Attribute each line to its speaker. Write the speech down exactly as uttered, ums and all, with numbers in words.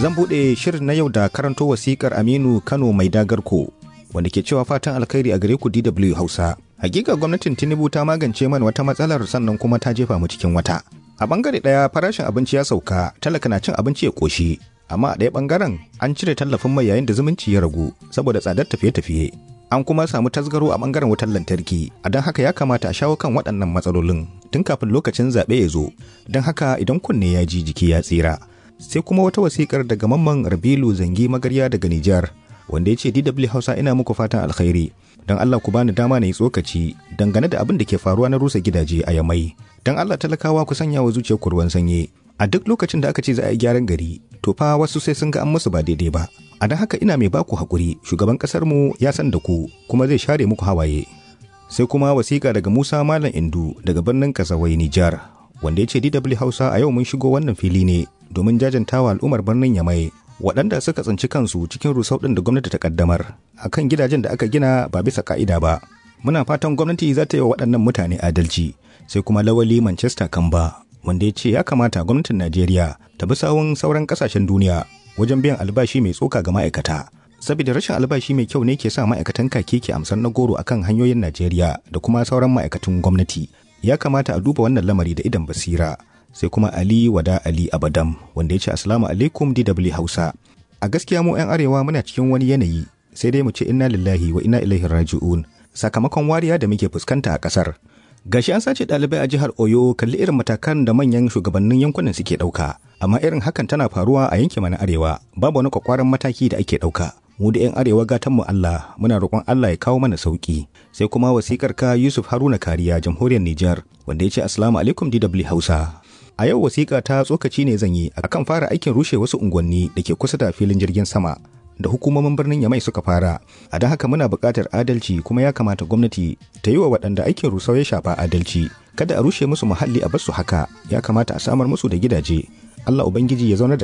Speaker 1: Zan buɗe shirin na yau da karanto wasikar Aminu Kano mai dagarko wanda ke cewa fatan alkhairi a gare ku D W Hausa. Hakika gwamnatin Tinubu ta magance mana wata matsalar sannan kuma ta jefa mu cikin wata. A bangare ɗaya farashin abinci ya sauka, talaka na cin abinci ya ƙoshi. Amma a ɗaya bangaren an cire tallafin mai yayin da zumunci ya ragu saboda tsadar tafiye-tafiye. An kuma samu tasgaro a bangaren wutar lantarki, a don haka ya kamata a shawo kan waɗannan matsalolin tun kafin lokacin zaɓe ya zo. Don haka idan kunne ya ji jiki ya tsira. Sai kuma wata wasikar daga Mamman Rabilu Zangi Magarya daga Nijar, wanda ya ce D W Hausa ina muku fatan alkhairi. Don Allah ku bani dama na yi tsokaci dangane da abin da ke faruwa na rusa gidaje a Yamai. Don Allah talakawa ku sanya wa zuciyar ruwan sanyi. A duk lokacin da aka ce za a yi gyaran gari, to fa wasu sai sun ga an musu ba daidai ba. A don haka ina mai baku haƙuri, shugaban ƙasar mu ya san da ku kuma zai share muku hawaye. Sai kuma wasiƙa daga Musa Malam Indu daga birnin Kasawai Nijar, wanda ya ce D W Hausa a yau mun shigo wannan fili ne domin jajantawa al'ummar birnin Yamai waɗanda suka tsinci kansu cikin rusau ɗin da gwamnati ta kaddamar akan gidajen da aka gina ba bisa ka'ida ba. Muna fatan gwamnati za ta yi wa waɗannan mutane adalci. Sai kuma Lawali Manchester Kamba, wanda ya ce ya kamata gwamnatin Najeriya ta bi sawun sauran ƙasashen duniya wajen biyan albashi mai tsoka ga ma'aikata. Saboda rashin albashi mai kyau ne ke sa ma'aikatan kake ke amsar na goro akan hanyoyin Najeriya da kuma sauran ma'aikatan gwamnati. Ya kamata a duba wannan lamari da idan basira. Sai kuma Ali Wada Ali Abadam, wanda ya ce Assalamu alaikum D W Hausa. A gaskiya mu 'yan arewa muna cikin wani yanayi, sai dai mu ce inna lillahi wa inna ilaihi raji'un sakamakon wariya da muke fuskanta a ƙasar. Gashi an sace ɗalibai a jihar Oyo, kalli irin matakan da manyan shugabannin yankunan suke ɗauka. Amma irin hakan tana faruwa a yankin mana arewa, babu wani kwakwaran mataki da ake ɗauka. Mu da 'yan arewa gatan mu Allah, muna roƙon Allah ya kawo mana sauki. Sai kuma wasikar ka Yusuf Haruna Kariya, Jamhuriyar Nijar, wanda ya ce Assalamu alaikum D W Hausa. A yau wasiƙa ta tsokaci ne zan yi akan fara aikin rushe wasu unguwanni da ke kusa da filin jirgin sama da hukumomin birnin Yamai suka fara. A don haka muna buƙatar adalci, kuma ya kamata gwamnati ta yi wa waɗanda aikin rusau ya shafa adalci. Kada a rushe musu muhalli a bar su haka, ya kamata a samar musu da gidaje. Allah Ubangiji ya zaunar da